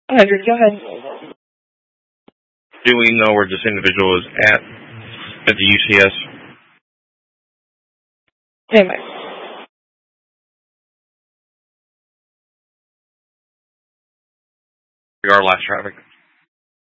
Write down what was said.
100, go ahead. Do we know where this individual is at the UCS? Anyway. We are last traffic.